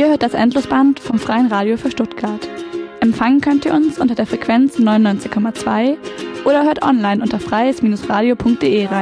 Ihr hört das Endlosband vom Freien Radio für Stuttgart. Empfangen könnt ihr uns unter der Frequenz 99,2 oder hört online unter freies-radio.de rein.